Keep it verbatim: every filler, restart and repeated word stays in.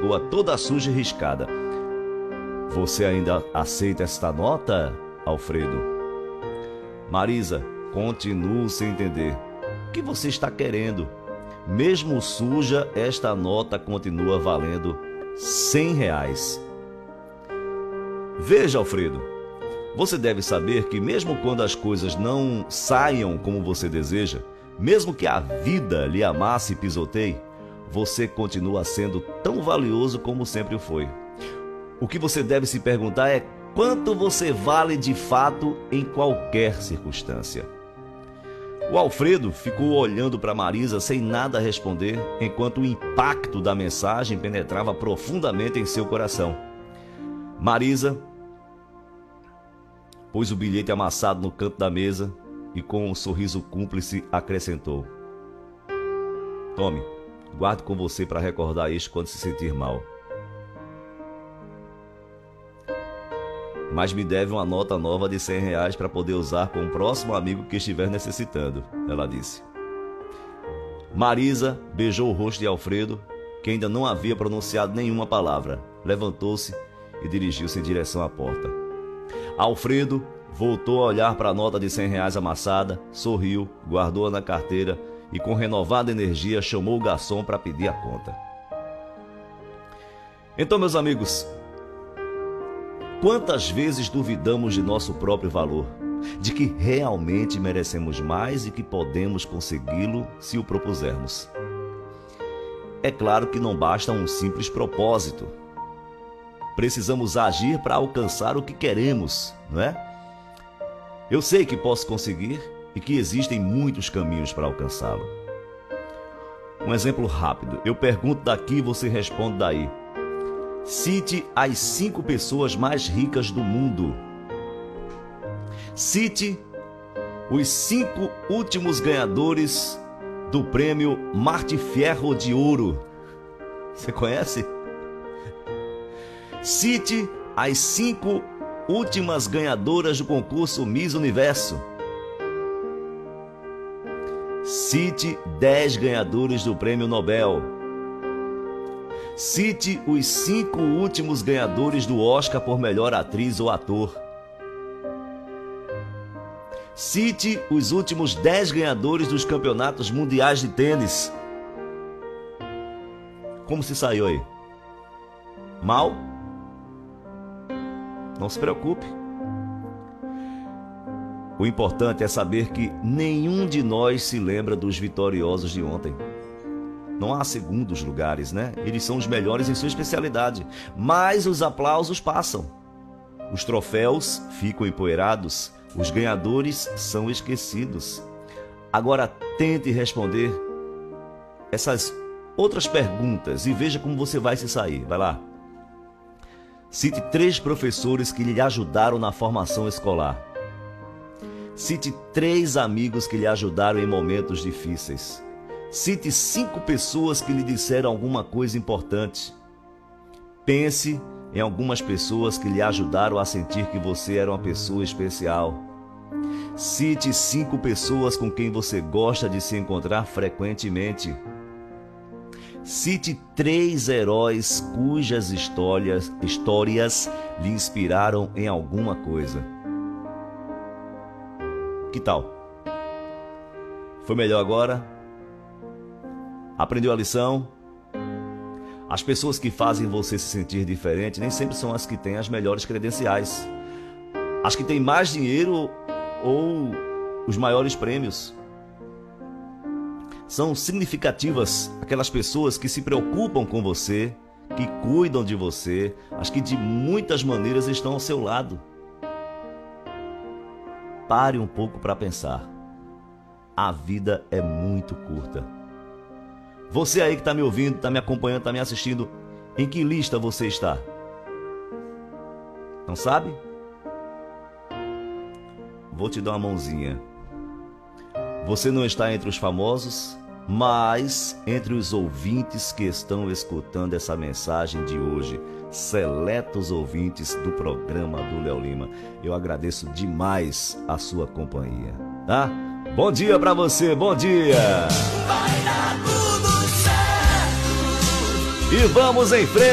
entregou-a toda suja e riscada. Você ainda aceita esta nota, Alfredo? Marisa continua sem entender. O que você está querendo? Mesmo suja, esta nota continua valendo cem reais. Veja, Alfredo, você deve saber que mesmo quando as coisas não saiam como você deseja, mesmo que a vida lhe amasse e pisoteie, você continua sendo tão valioso como sempre o foi. O que você deve se perguntar é quanto você vale de fato em qualquer circunstância. O Alfredo ficou olhando para Marisa sem nada responder, enquanto o impacto da mensagem penetrava profundamente em seu coração. Marisa pôs o bilhete amassado no canto da mesa e, com um sorriso cúmplice, acrescentou: tome, guarde com você para recordar isto quando se sentir mal. Mas me deve uma nota nova de cem reais para poder usar com o próximo amigo que estiver necessitando, ela disse. Marisa beijou o rosto de Alfredo, que ainda não havia pronunciado nenhuma palavra, levantou-se e dirigiu-se em direção à porta. Alfredo voltou a olhar para a nota de cem reais amassada, sorriu, guardou-a na carteira e, com renovada energia, chamou o garçom para pedir a conta. Então, meus amigos, quantas vezes duvidamos de nosso próprio valor, de que realmente merecemos mais e que podemos consegui-lo se o propusermos? É claro que não basta um simples propósito. Precisamos agir para alcançar o que queremos, não é? Eu sei que posso conseguir e que existem muitos caminhos para alcançá-lo. Um exemplo rápido. Eu pergunto daqui e você responde daí. Cite as cinco pessoas mais ricas do mundo. Cite os cinco últimos ganhadores do prêmio Martim Fierro de Ouro. Você conhece? Cite as cinco últimas ganhadoras do concurso Miss Universo. Cite dez ganhadores do prêmio Nobel. Cite os cinco últimos ganhadores do Oscar por melhor atriz ou ator. Cite os últimos dez ganhadores dos campeonatos mundiais de tênis. Como se saiu aí? Mal? Não se preocupe. O importante é saber que nenhum de nós se lembra dos vitoriosos de ontem. Não há segundos lugares, né? Eles são os melhores em sua especialidade. Mas os aplausos passam. Os troféus ficam empoeirados. Os ganhadores são esquecidos. Agora tente responder essas outras perguntas e veja como você vai se sair. Vai lá. Cite três professores que lhe ajudaram na formação escolar. Cite três amigos que lhe ajudaram em momentos difíceis. Cite cinco pessoas que lhe disseram alguma coisa importante. Pense em algumas pessoas que lhe ajudaram a sentir que você era uma pessoa especial. Cite cinco pessoas com quem você gosta de se encontrar frequentemente. Cite três heróis cujas histórias, histórias lhe inspiraram em alguma coisa. Que tal? Foi melhor agora? Aprendeu a lição? As pessoas que fazem você se sentir diferente nem sempre são as que têm as melhores credenciais, as que têm mais dinheiro ou os maiores prêmios. São significativas aquelas pessoas que se preocupam com você, que cuidam de você, as que de muitas maneiras estão ao seu lado. Pare um pouco para pensar. A vida é muito curta. Você aí que está me ouvindo, está me acompanhando, está me assistindo, em que lista você está? Não sabe? Vou te dar uma mãozinha. Você não está entre os famosos, mas entre os ouvintes que estão escutando essa mensagem de hoje. Seletos ouvintes do programa do Léo Lima. Eu agradeço demais a sua companhia, tá? Bom dia pra você, bom dia! Vai dar tudo certo! E vamos em frente!